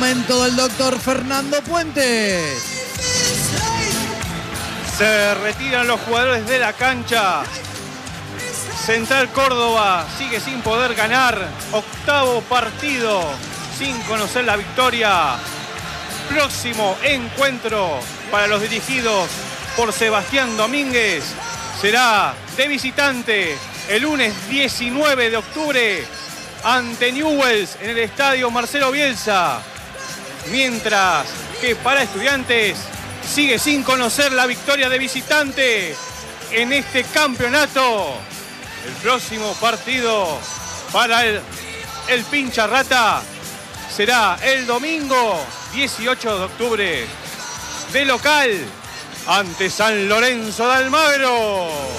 momento del doctor Fernando Puentes. Se retiran los jugadores de la cancha. Central Córdoba sigue sin poder ganar. Octavo partido sin conocer la victoria. Próximo encuentro para los dirigidos por Sebastián Domínguez será de visitante el lunes 19 de octubre ante Newell's en el estadio Marcelo Bielsa. Mientras que para Estudiantes sigue sin conocer la victoria de visitante en este campeonato. El próximo partido para el Pincha Rata será el domingo 18 de octubre de local ante San Lorenzo de Almagro.